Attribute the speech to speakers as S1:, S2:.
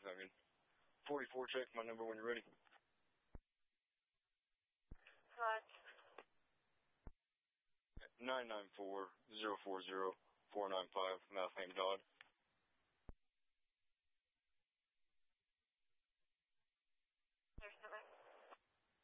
S1: fucking 44 check my number when you're ready.
S2: What?
S1: 994-040-495, last name Dodd.